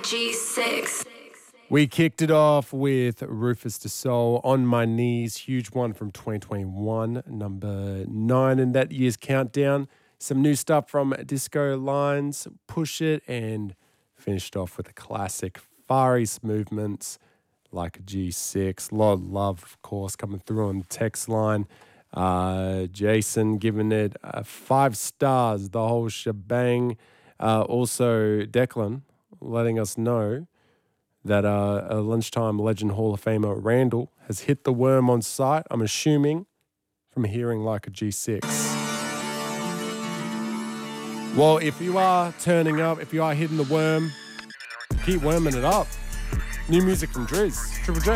G6. We kicked it off with Rufus Du Sol, On My Knees, huge one from 2021, number 9 in that year's countdown. Some new stuff from Disco Lines, Push It, and finished off with a classic, Far East Movements, Like a G6. A lot of love, of course, coming through on the text line. Jason giving it 5 stars, the whole shebang. Also, Declan letting us know that a Lunchtime Legend Hall of Famer Randall has hit the worm on site, I'm assuming, from hearing Like a G6. Well, if you are turning up, if you are hitting the worm, keep worming it up. New music from Driz, Triple J.